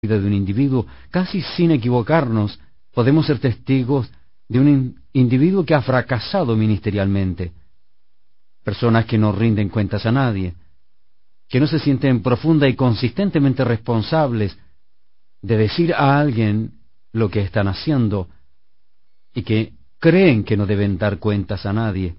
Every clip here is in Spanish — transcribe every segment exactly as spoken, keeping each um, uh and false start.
vida de un individuo, casi sin equivocarnos, podemos ser testigos de un in- individuo que ha fracasado ministerialmente. Personas que no rinden cuentas a nadie, que no se sienten profunda y consistentemente responsables de decir a alguien lo que están haciendo y que creen que no deben dar cuentas a nadie.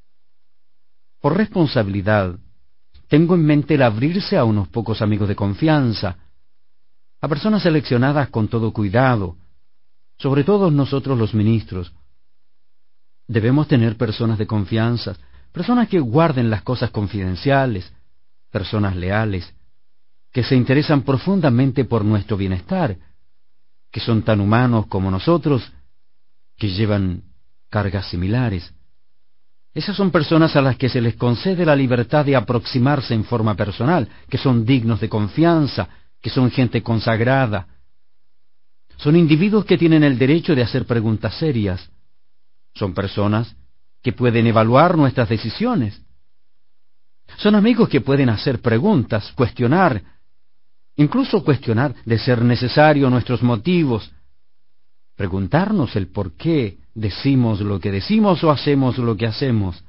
Por responsabilidad, tengo en mente el abrirse a unos pocos amigos de confianza, a personas seleccionadas con todo cuidado, sobre todo nosotros los ministros. Debemos tener personas de confianza, personas que guarden las cosas confidenciales, personas leales, que se interesan profundamente por nuestro bienestar, que son tan humanos como nosotros, que llevan cargas similares. Esas son personas a las que se les concede la libertad de aproximarse en forma personal, que son dignos de confianza, que son gente consagrada. Son individuos que tienen el derecho de hacer preguntas serias. Son personas que pueden evaluar nuestras decisiones. Son amigos que pueden hacer preguntas, cuestionar, incluso cuestionar, de ser necesario, nuestros motivos, preguntarnos el por qué decimos lo que decimos o hacemos lo que hacemos.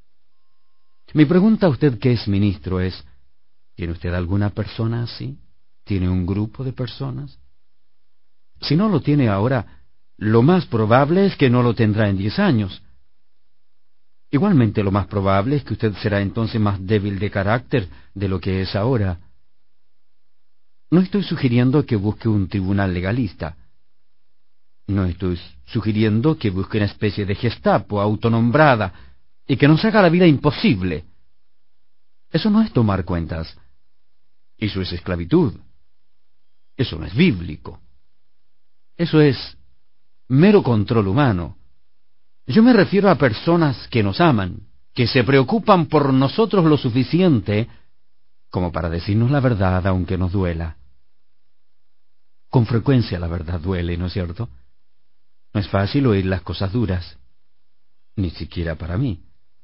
Mi pregunta a usted, que es ministro, es: ¿tiene usted alguna persona así? ¿Tiene un grupo de personas? Si no lo tiene ahora, lo más probable es que no lo tendrá en diez años. Igualmente, lo más probable es que usted será entonces más débil de carácter de lo que es ahora. No estoy sugiriendo que busque un tribunal legalista. No estoy sugiriendo que busque una especie de Gestapo autonombrada y que nos haga la vida imposible. Eso no es tomar cuentas. Eso es esclavitud. Eso no es bíblico. Eso es mero control humano. Yo me refiero a personas que nos aman, que se preocupan por nosotros lo suficiente como para decirnos la verdad aunque nos duela. Con frecuencia la verdad duele, ¿no es cierto? No es fácil oír las cosas duras, ni siquiera para mí.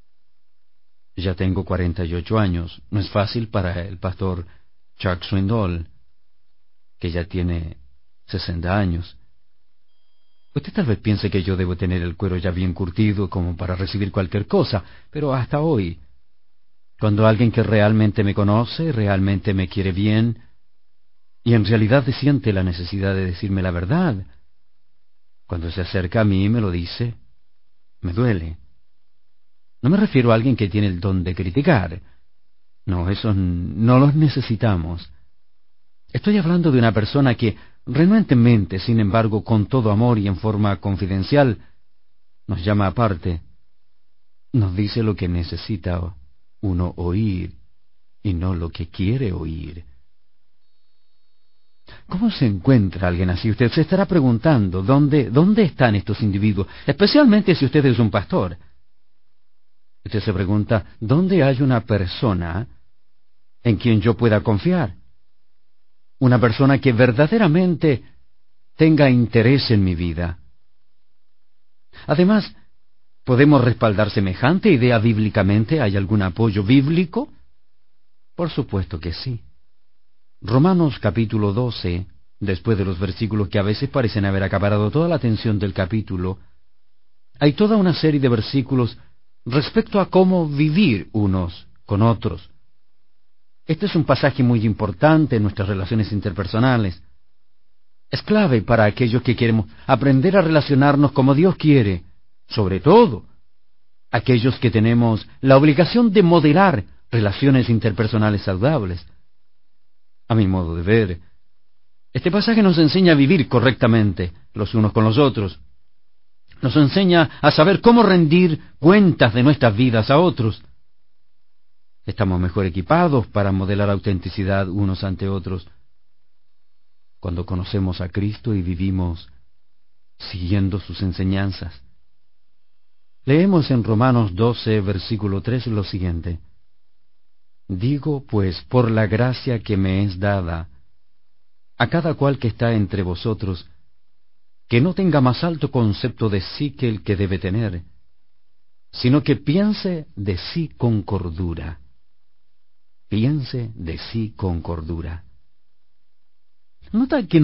Ya tengo cuarenta y ocho años, no es fácil para el pastor Chuck Swindoll, que ya tiene sesenta años. Usted tal vez piense que yo debo tener el cuero ya bien curtido como para recibir cualquier cosa, pero hasta hoy, cuando alguien que realmente me conoce, realmente me quiere bien, y en realidad siente la necesidad de decirme la verdad, cuando se acerca a mí y me lo dice, me duele. No me refiero a alguien que tiene el don de criticar. No, esos no los necesitamos. Estoy hablando de una persona que, renuentemente, sin embargo, con todo amor y en forma confidencial, nos llama aparte, nos dice lo que necesita uno oír y no lo que quiere oír. ¿Cómo se encuentra alguien así? Usted se estará preguntando, ¿dónde, dónde están estos individuos? Especialmente si usted es un pastor. Usted se pregunta, ¿dónde hay una persona en quien yo pueda confiar? Una persona que verdaderamente tenga interés en mi vida. Además, ¿podemos respaldar semejante idea bíblicamente? ¿Hay algún apoyo bíblico? Por supuesto que sí. Romanos capítulo doce, después de los versículos que a veces parecen haber acaparado toda la atención del capítulo, hay toda una serie de versículos respecto a cómo vivir unos con otros. Este es un pasaje muy importante en nuestras relaciones interpersonales. Es clave para aquellos que queremos aprender a relacionarnos como Dios quiere, sobre todo aquellos que tenemos la obligación de moderar relaciones interpersonales saludables. A mi modo de ver, este pasaje nos enseña a vivir correctamente los unos con los otros. Nos enseña a saber cómo rendir cuentas de nuestras vidas a otros. Estamos mejor equipados para modelar autenticidad unos ante otros cuando conocemos a Cristo y vivimos siguiendo sus enseñanzas. Leemos en Romanos doce, versículo tres, lo siguiente: Digo, pues, por la gracia que me es dada, a cada cual que está entre vosotros, que no tenga más alto concepto de sí que el que debe tener, sino que piense de sí con cordura. Piense de sí con cordura. Nota que